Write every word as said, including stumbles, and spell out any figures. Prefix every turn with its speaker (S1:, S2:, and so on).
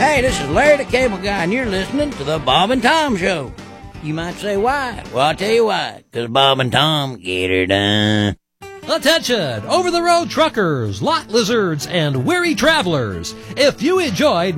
S1: Hey, this is Larry the Cable Guy, and you're listening to the Bob and Tom Show. You might say, why? Well, I'll tell you why. Because Bob and Tom get her done.
S2: Attention, over-the-road truckers, lot lizards, and weary travelers. If you enjoyed